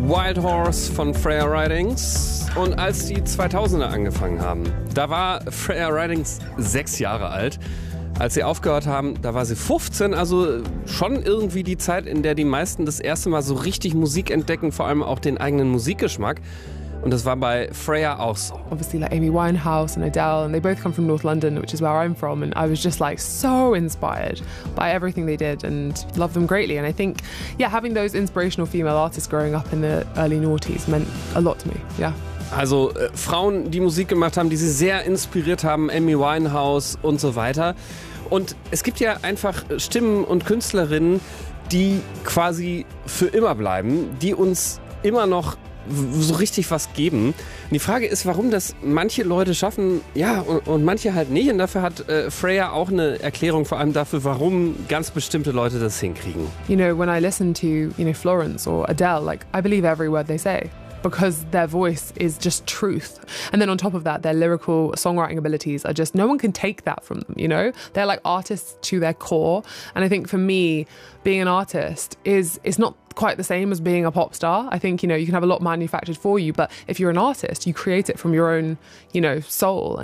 Wild Horse von Freya Ridings. Und als die 2000er angefangen haben, da war Freya Ridings 6 Jahre alt. Als sie aufgehört haben, da war sie 15, also schon irgendwie die Zeit, in der die meisten das erste Mal so richtig Musik entdecken, vor allem auch den eigenen Musikgeschmack. Und das war bei Freya auch so. Obviously like Amy Winehouse and Adele, and they both come from North London, which is where I'm from, and I was just like so inspired by everything they did and loved them greatly. And I think, yeah, having those inspirational female artists growing up in the early noughties meant a lot to me, yeah. Also Frauen, die Musik gemacht haben, die sie sehr inspiriert haben, Amy Winehouse und so weiter. Und es gibt ja einfach Stimmen und Künstlerinnen, die quasi für immer bleiben, die uns immer noch so richtig was geben. Und die Frage ist, warum das manche Leute schaffen, ja, und manche halt nicht. Und dafür hat Freya auch eine Erklärung, vor allem dafür, warum ganz bestimmte Leute das hinkriegen. You know, when I listen to, Florence or Adele, like, I believe every word they say, because their voice is just truth. And then on top of that, their lyrical songwriting abilities are just, no one can take that from them, you know? They're like artists to their core. And I think for me, being an artist is not quite the same as being a pop star. I think, you can have a lot manufactured for you, but if you're an artist, you create it from your own, soul.